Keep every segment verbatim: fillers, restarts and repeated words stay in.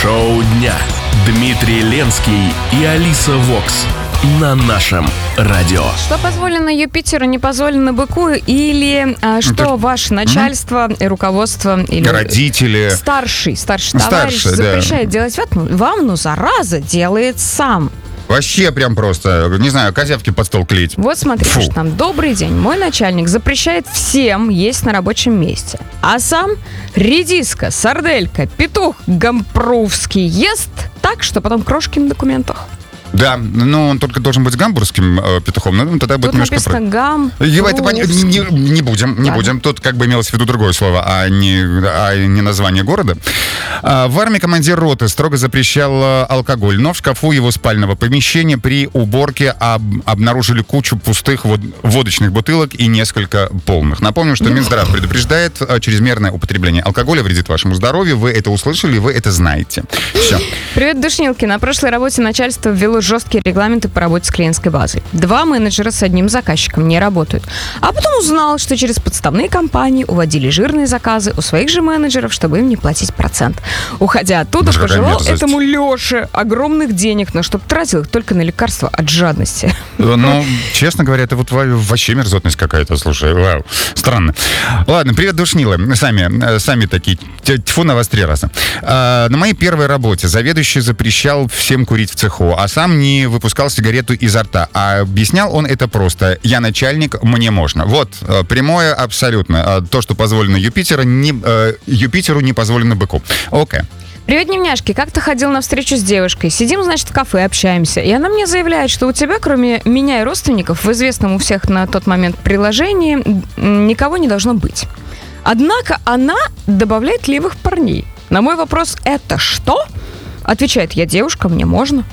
Шоу дня. Дмитрий Ленский и Алиса Вокс на нашем радио. Что позволено Юпитеру, не позволено быку? Или а, что Это... ваше начальство и руководство или родители, старший, старший товарищ Старший, запрещает да. делать вам, ну зараза, делает сам. Вообще прям просто, не знаю, козявки под стол клеить. Вот смотрите, Фу. что там. Добрый день. Мой начальник запрещает всем есть на рабочем месте. А сам редиска, сарделька, петух гампровский ест так, что потом крошки на документах. Да, но он только должен быть гамбургским э, петухом, но тогда будет Тут немножко... написано гам. Его это пон... не, не будем, не Ладно. будем. Тут как бы имелось в виду другое слово, а не, а не название города. А, в армии командир роты строго запрещал а, алкоголь, но в шкафу его спального помещения при уборке об, обнаружили кучу пустых вод, водочных бутылок и несколько полных. Напомню, что Минздрав предупреждает, а, чрезмерное употребление алкоголя вредит вашему здоровью. Вы это услышали, вы это знаете. Все. Привет, душнилки. На прошлой работе начальство ввело жесткие регламенты по работе с клиентской базой. Два менеджера с одним заказчиком не работают. А потом узнал, что через подставные компании уводили жирные заказы у своих же менеджеров, чтобы им не платить процент. Уходя оттуда, Боже, какая пожелал мерзость. этому Леше огромных денег, но чтобы тратил их только на лекарства от жадности. Ну, честно говоря, это вот вообще мерзотность какая-то, слушай, вау, странно. Ладно, привет, душнилы, сами, сами такие, тьфу на вас три раза. А, на моей первой работе заведующий запрещал всем курить в цеху, а сам не выпускал сигарету изо рта. А объяснял он это просто: я начальник, мне можно. Вот, прямое абсолютно. То, что позволено Юпитеру, не, э, Юпитеру не позволено быку. Окей. Привет, дневняшки. Как-то ходил на встречу с девушкой. Сидим, значит, в кафе, общаемся. И она мне заявляет, что у тебя, кроме меня и родственников, в известном у всех на тот момент приложении, никого не должно быть. Однако она добавляет левых парней. На мой вопрос: это что? Отвечает: я девушка, мне можно.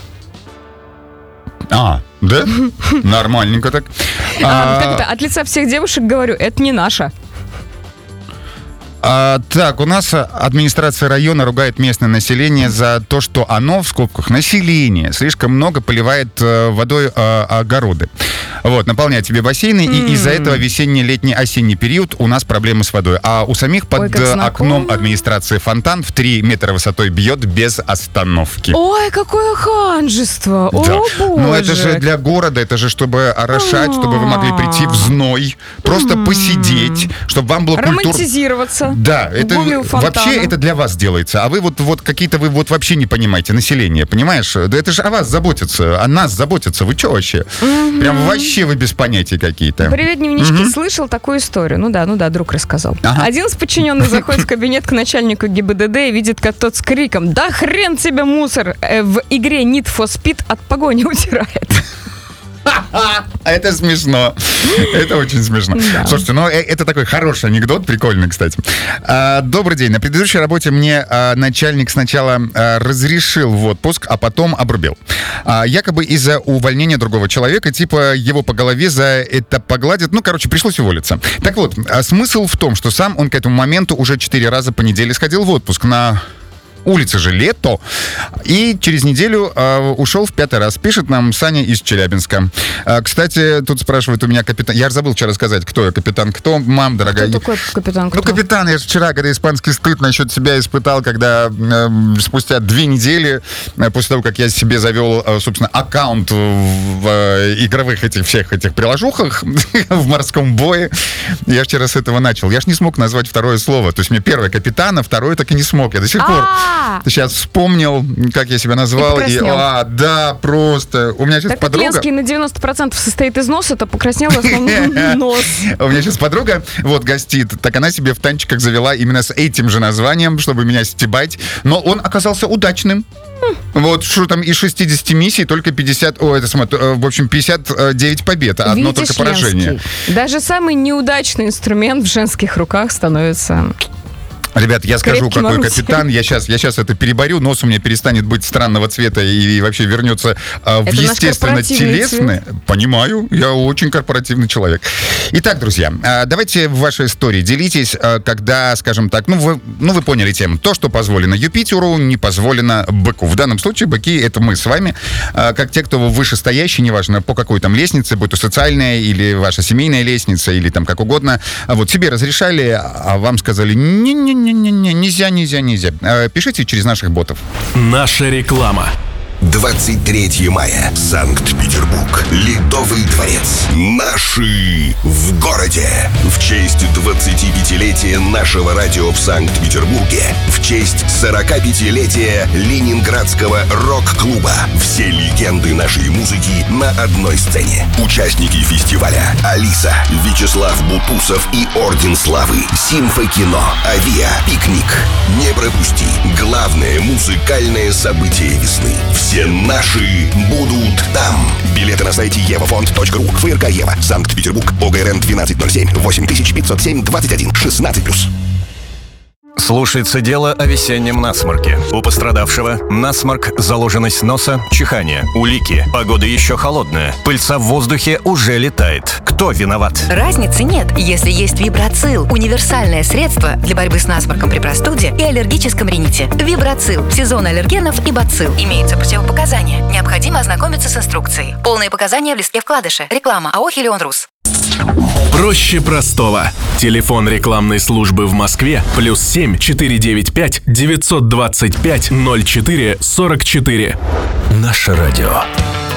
А, да? Нормальненько так. А, как-то от лица всех девушек говорю: это не наша. А, так, у нас администрация района ругает местное население за то, что оно, в скобках, население, слишком много поливает э, водой э, огороды. Вот, наполняет себе бассейны, mm. и из-за этого весенний-летний осенний период у нас проблемы с водой. А у самих под Ой, э, окном администрации фонтан в три метра высотой бьет без остановки. Ой, какое ханжество! Да. О, боже! Ну, это же для города, это же чтобы орошать, чтобы вы могли прийти в зной, просто посидеть, чтобы вам было культурно... Романтизироваться. Да, это вообще это для вас делается, а вы вот, вот какие-то вы вот вообще не понимаете население, понимаешь? Да это же о вас заботится, о нас заботится. Вы что вообще? Mm-hmm. Прям вообще вы без понятий какие-то. Привет, дневнички. Mm-hmm. Слышал такую историю? Ну да, ну да, друг рассказал. Ага. Один из подчиненных заходит в кабинет к начальнику ГИБДД и видит, как тот с криком: да хрен тебе мусор, э, в игре Need for Speed от погони утирает. Это смешно. Это очень смешно. Да. Слушайте, ну это такой хороший анекдот, прикольный, кстати. А, добрый день. На предыдущей работе мне а, начальник сначала а, разрешил в отпуск, а потом обрубил. А, якобы из-за увольнения другого человека, типа его по голове за это погладят. Ну, короче, пришлось уволиться. Так вот, а смысл в том, что сам он к этому моменту уже четыре раза по неделе сходил в отпуск на... улице же лето. И через неделю э, ушел в пятый раз. Пишет нам Саня из Челябинска. Э, кстати, тут спрашивает у меня капитан... Я же забыл вчера сказать, кто я, капитан, кто. Мам, дорогая. Кто такой капитан, кто? Ну, капитан, я же вчера, когда испанский стыд насчет себя испытал, когда э, спустя две недели, э, после того, как я себе завел, э, собственно, аккаунт в, в э, игровых этих всех этих приложухах в морском бое, я вчера с этого начал. Я ж не смог назвать второе слово. То есть мне первое капитан, а второе так и не смог. Я до сих пор... Ты сейчас вспомнил, как я себя назвал, и, и а, да, просто. У меня сейчас так подруга... Так Ленский на девяносто процентов состоит из носа, то покраснел в основном нос. У меня сейчас подруга вот гостит, так она себе в танчиках завела именно с этим же названием, чтобы меня стебать, но он оказался удачным. Вот, что там из шестидесяти миссий только пятьдесят, о, это смотри, в общем, пятьдесят девять побед, а одно Видишь, только поражение. Ленский, даже самый неудачный инструмент в женских руках становится... Ребят, я скажу, какой орудием. капитан. Я сейчас, я сейчас это переборю. Нос у меня перестанет быть странного цвета и, и вообще вернется а, в естественно телесное. Понимаю, я очень корпоративный человек. Итак, друзья, а, давайте в вашей истории делитесь, а, когда, скажем так, ну вы, ну вы поняли тему. То, что позволено Юпитеру, не позволено быку. В данном случае быки — это мы с вами, а, как те, кто вышестоящий, неважно по какой там лестнице, будь то социальная или ваша семейная лестница, или там как угодно. А вот себе разрешали, а вам сказали: не-не-не, Не-не-не, нельзя, нельзя, нельзя. Пишите через наших ботов. Наша реклама. двадцать третьего мая. Санкт-Петербург. Ледовый дворец. Наши в городе. В честь двадцатипятилетия нашего радио в Санкт-Петербурге. В честь сорокапятилетия Ленинградского рок-клуба. Все легенды нашей музыки на одной сцене. Участники фестиваля: Алиса, Вячеслав Бутусов и Орден Славы, Симфокино, Авиа, Пикник. Не пропусти главное музыкальное событие весны. Все наши будут там. Билеты на сайте евафонд точка ру. ФРК Ева. Санкт-Петербург. ОГРН двенадцать ноль семь восемь тысяч пятьсот семь двадцать один шестнадцать плюс. Слушается дело о весеннем насморке. У пострадавшего насморк, заложенность носа, чихание, улики. Погода еще холодная. Пыльца в воздухе уже летает. Кто виноват? Разницы нет, если есть Вибрацил. Универсальное средство для борьбы с насморком при простуде и аллергическом рините. Вибрацил. Сезон аллергенов и бацилл. Имеются противопоказания. Необходимо ознакомиться с инструкцией. Полные показания в листке вкладыша. Реклама АО «Хелион Рус». Проще простого. Телефон рекламной службы в Москве плюс семь четыре девять пять девятьсот двадцать пять ноль четыре сорок четыре. Наше радио.